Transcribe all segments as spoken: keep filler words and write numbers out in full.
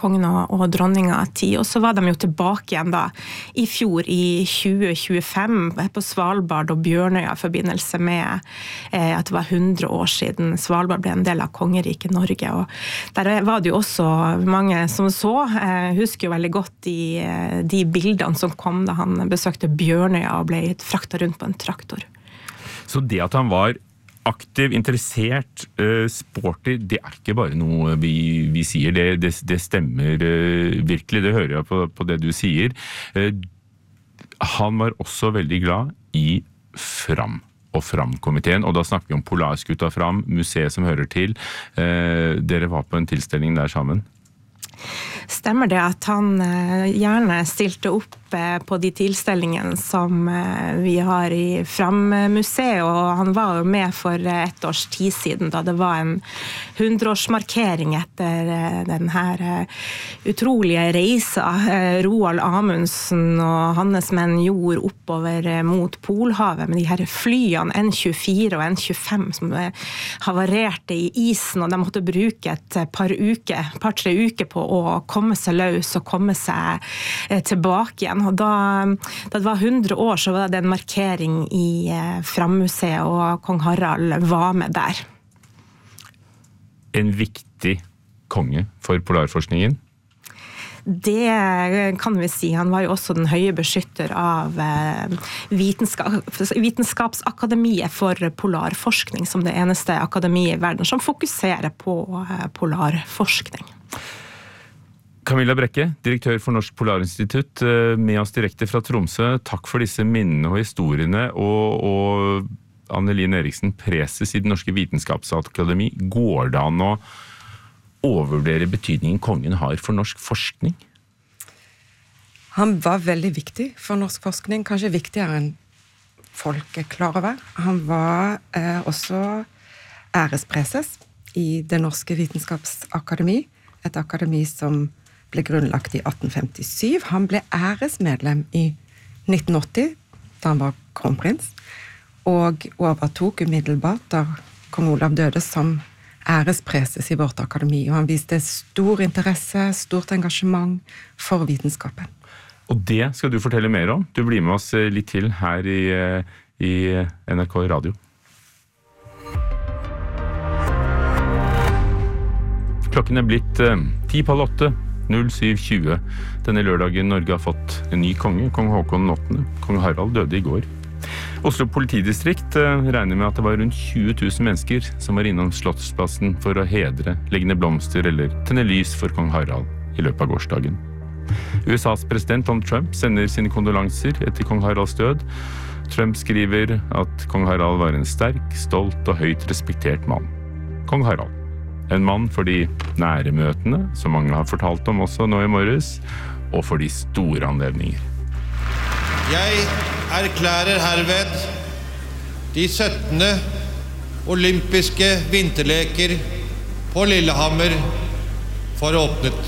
kongen og, og dronninga tid, og så var de jo tilbake igjen da i fjor i tjue tjuefem på Svalbard og Bjørnøya i forbindelse med eh, at det var hundre år siden Svalbard ble en del av kongeriket Norge, og der var det jo også mange som så, eh, husker jo veldig godt de, de bildene som kom da han besøkte Bjørnøya og ble fraktet rundt på en traktor. Så det at han var aktiv, interessert, uh, sporty, det er ikke bare noe vi, vi sier, det, det, det stemmer uh, virkelig, det hører jeg på, på det du sier. Uh, han var også veldig glad i Fram og Fram-komiteen, og da snakker vi om Polarskuta Fram, museet som hører til. Uh, dere var på en tilstelning der sammen. Stemmer det at han gjerne stilte opp på de tilstelningene som vi har i Fram-museet, og han var jo med for et års tid siden da det var en hundreårsmarkering etter den her utrolige reisa Roald Amundsen og hans menn gjorde oppover mot Polhavet med de her flyene N tjuefire og N tjuefem som havarerte i isen, og de måtte bruke et par uker, par tre uker på å komme seg løs og komme seg tilbake igjen. Og da, da det var hundre år, så var det en markering i Fram-museet, og kong Harald var med der. En viktig konge for polarforskningen? Det kan vi si. Han var jo også den høye beskytter av vitenskap, Vitenskapsakademiet for polarforskning, som det eneste akademiet i verden som fokuserer på polarforskning. Camilla Brekke, direktør for Norsk Polarinstitutt, med oss direkte fra Tromsø. Takk for disse minnene og historiene, og, og Annelien Eriksen, preses i Det Norske Vitenskapsakademi. Går det an å overvurdere betydningen kongen har for norsk forskning? Han var veldig viktig for norsk forskning, kanskje viktigere enn folk er klar over. Han var eh, også ærespreses i Det Norske Vitenskapsakademi, et akademi som ble grunnlagt i atten femtisyv. Han ble æresmedlem i nitten åtti, da han var kronprins, og overtok umiddelbart da kong Olav døde som ærespreses i vårt akademi, og han viste stor interesse, stort engasjement for vitenskapen. Og det skal du fortelle mer om. Du blir med oss litt til her i, i N R K Radio. Klokken er blitt ti på åtte, null syv tjue. Denne lørdagen Norge har fått en ny konge, kong Håkon den åttende. Kong Harald døde i går. Oslo politidistrikt regner med at det var rundt tjue tusen mennesker som var innom Slottsplassen for å hedre, legge ned blomster eller tenne lys for kong Harald i løpet av gårsdagen. U S A's president Donald Trump sender sine kondolanser etter kong Haralds død. Trump skriver at kong Harald var en sterk, stolt og høyt respektert mann. Kong Harald. En mann for de nære møtene, som mange har fortalt om også nå i morges, og for de store anledninger. Jeg erklærer herved de syttende olympiske vinterleker på Lillehammer for åpnet.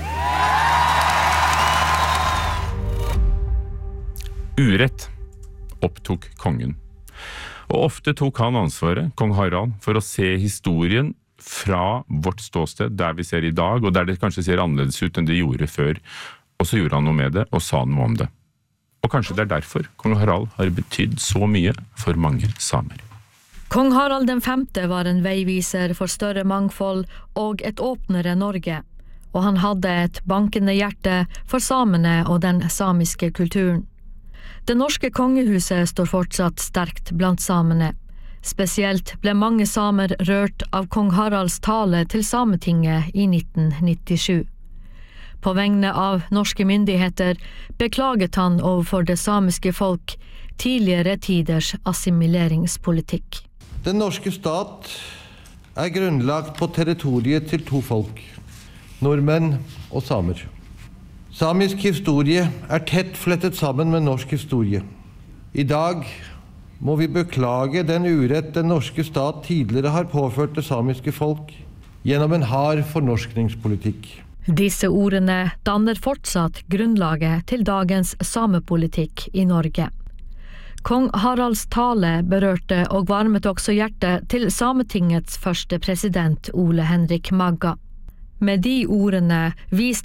Urett opptok kongen. Og ofte tok han ansvaret, kong Harald, for å se historien fra vårt ståsted, der vi ser i dag, og der det kanskje ser annerledes ut enn det gjorde før. Og så gjorde han noe med det, og sa noe om det. Og kanskje det er derfor kong Harald har betydd så mye for mange samer. Kong Harald den femte var en veiviser for større mangfold og et åpnere Norge, og han hadde et bankende hjerte for samene og den samiske kulturen. Det norske kongehuset står fortsatt sterkt blant samene. Spesielt ble mange samer rørt av kong Haralds tale til Sametinget i nitten nittisju. På vegne av norske myndigheter beklaget han overfor det samiske folk tidligere tiders assimileringspolitikk. Den norske stat er grunnlagt på territoriet til to folk, nordmenn og samer. Samisk historie er tett flettet sammen med norsk historie. I dag må vi beklage den urett den norske stat tidligere har påført det samiske folk gjennom en hard fornorskningspolitikk. Disse ordene danner fortsatt grunnlaget til dagens samepolitikk i Norge. Kong Haralds tale berørte og varmet også hjertet til Sametingets første president Ole Henrik Magga. Med de ordene viste